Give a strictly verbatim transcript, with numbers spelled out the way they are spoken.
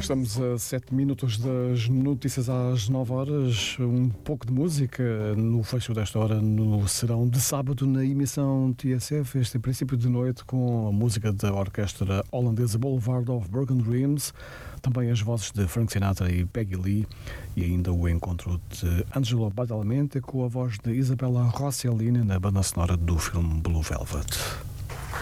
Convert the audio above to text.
Estamos a sete minutos das notícias às nove horas. Um pouco de música no fecho desta hora no serão de sábado na emissão T S F. Este princípio de noite com a música da orquestra holandesa Boulevard of Broken Dreams, também as vozes de Frank Sinatra e Peggy Lee e ainda o encontro de Angelo Badalamenti com a voz de Isabella Rossellini na banda sonora do filme Blue Velvet.